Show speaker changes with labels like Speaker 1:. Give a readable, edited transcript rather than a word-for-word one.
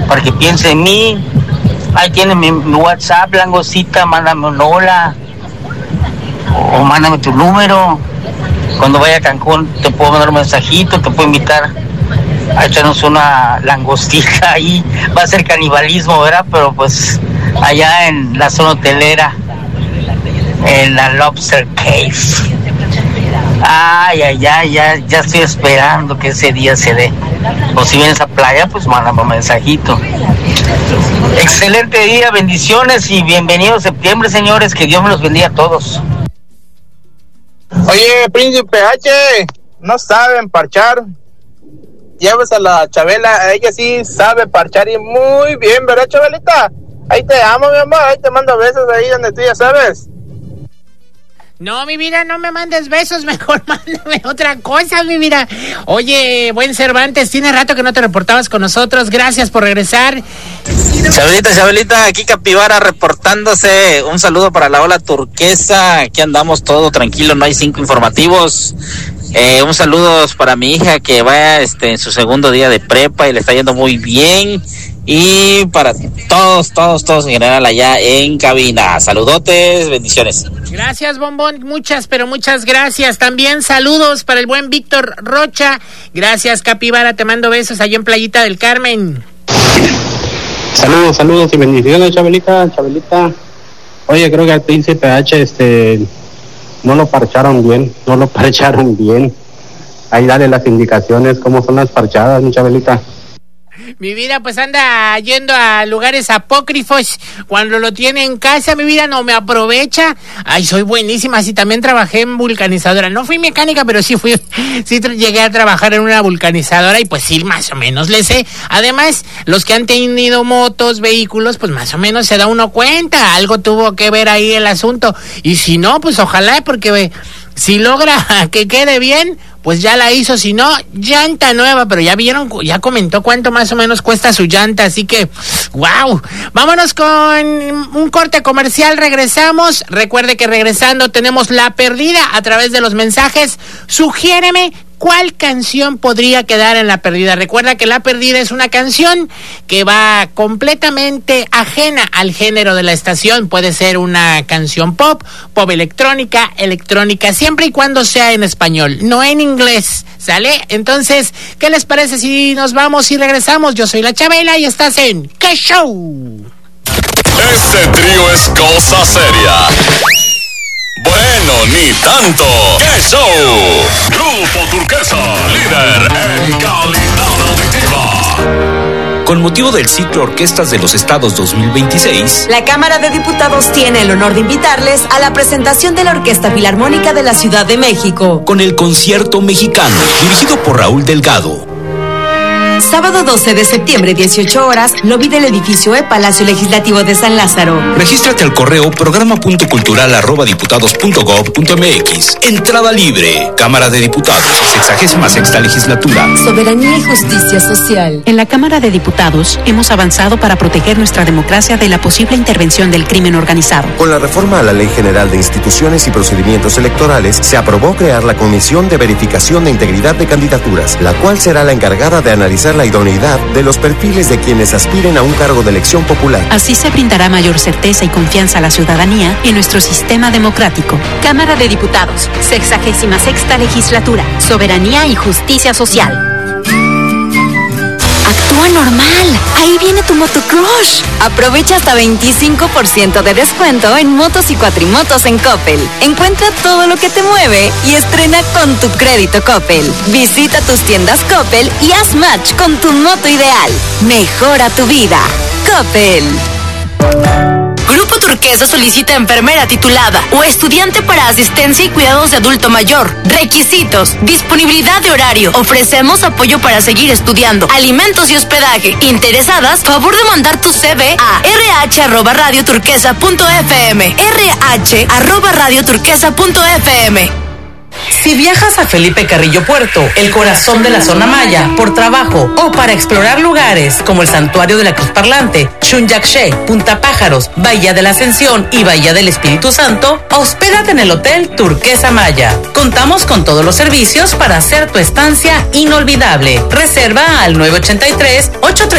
Speaker 1: para que piense en mí. Ahí tienes mi WhatsApp, Langosita, mándame un hola. O mándame tu número. Cuando vaya a Cancún te puedo mandar un mensajito, te puedo invitar a echarnos una langostita ahí. Va a ser canibalismo, ¿verdad? Pero pues allá en la zona hotelera, en la Lobster Cave. Ya estoy esperando que ese día se dé. O si vienes a playa, pues mándame un mensajito. Excelente día, bendiciones y bienvenidos a septiembre, señores. Que Dios me los bendiga a todos.
Speaker 2: Oye, Príncipe H, no saben parchar. Llevas a la Chabela, ella sí sabe parchar y muy bien, ¿verdad, Chabelita? Ahí te amo, mi amor, ahí te mando besos ahí donde tú ya sabes.
Speaker 3: No, mi vida, no me mandes besos, mejor mándame otra cosa, mi vida. Oye, buen Cervantes, tiene rato que no te reportabas con nosotros, gracias por regresar.
Speaker 4: Chabelita, aquí Capibara reportándose. Un saludo para la ola turquesa, aquí andamos todo tranquilo, no hay 5 informativos. Un saludo para mi hija que va en su segundo día de prepa y le está yendo muy bien. Y para todos en general allá en cabina. Saludotes, bendiciones.
Speaker 3: Gracias, Bombón, muchas gracias. También saludos para el buen Víctor Rocha. Gracias, Capibara, te mando besos allá en Playita del Carmen.
Speaker 5: Saludos y bendiciones, Chabelita. Oye, creo que al Príncipe H, no lo parcharon bien. Ahí dale las indicaciones, cómo son las parchadas, mi Chabelita.
Speaker 3: Mi vida pues anda yendo a lugares apócrifos. Cuando lo tiene en casa, mi vida no me aprovecha. Ay, soy buenísima. Sí, también trabajé en vulcanizadora. No fui mecánica, pero sí llegué a trabajar en una vulcanizadora y pues sí, más o menos le sé. Además, los que han tenido motos, vehículos, pues más o menos se da uno cuenta. Algo tuvo que ver ahí el asunto. Y si no, pues ojalá, porque si logra que quede bien, pues ya la hizo. Si no, llanta nueva. Pero ya vieron, ya comentó cuánto más o menos cuesta su llanta. Así que, wow. Vámonos con un corte comercial. Regresamos. Recuerde que regresando tenemos La Perdida a través de los mensajes. Sugiéreme ¿cuál canción podría quedar en La Perdida? Recuerda que La Perdida es una canción que va completamente ajena al género de la estación. Puede ser una canción pop electrónica, siempre y cuando sea en español, no en inglés, ¿sale? Entonces, ¿qué les parece si nos vamos y regresamos? Yo soy la Chabela y estás en ¡Qué Show!
Speaker 6: Este trío es cosa seria. Bueno, ni tanto. ¡Qué show! Grupo Turquesa, líder en calidad auditiva.
Speaker 7: Con motivo del ciclo Orquestas de los Estados 2026,
Speaker 8: la Cámara de Diputados tiene el honor de invitarles a la presentación de la Orquesta Filarmónica de la Ciudad de México.
Speaker 7: Con el Concierto Mexicano, dirigido por Raúl Delgado.
Speaker 8: Sábado 12 de septiembre, 18 horas, lobby del edificio Palacio Legislativo de San Lázaro.
Speaker 7: Regístrate al correo programa.cultural@diputados.gov.mx. Entrada libre. Cámara de Diputados, 66ª legislatura.
Speaker 8: Soberanía y justicia social.
Speaker 9: En la Cámara de Diputados hemos avanzado para proteger nuestra democracia de la posible intervención del crimen organizado.
Speaker 10: Con la reforma a la Ley General de Instituciones y Procedimientos Electorales, se aprobó crear la Comisión de Verificación de Integridad de Candidaturas, la cual será la encargada de analizar la idoneidad de los perfiles de quienes aspiren a un cargo de elección popular.
Speaker 9: Así se brindará mayor certeza y confianza a la ciudadanía en nuestro sistema democrático.
Speaker 11: Cámara de Diputados, 66ª legislatura, soberanía y justicia social. Actúa normal, ahí viene tu motocrush.
Speaker 8: Aprovecha hasta 25% de descuento en motos y cuatrimotos en Coppel. Encuentra todo lo que te mueve y estrena con tu crédito Coppel. Visita tus tiendas Coppel y haz match con tu moto ideal. Mejora tu vida. Coppel.
Speaker 11: Grupo Turquesa solicita enfermera titulada o estudiante para asistencia y cuidados de adulto mayor. Requisitos: disponibilidad de horario. Ofrecemos apoyo para seguir estudiando, alimentos y hospedaje. Interesadas, favor de mandar tu CV a rh@radioturquesa.fm. rh@radioturquesa.fm.
Speaker 12: Si viajas a Felipe Carrillo Puerto, el corazón de la zona maya, por trabajo o para explorar lugares como el Santuario de la Cruz Parlante, Shunyakshe, Punta Pájaros, Bahía de la Ascensión y Bahía del Espíritu Santo, hospédate en el Hotel Turquesa Maya. Contamos con todos los servicios para hacer tu estancia inolvidable. Reserva al 983-831-0000.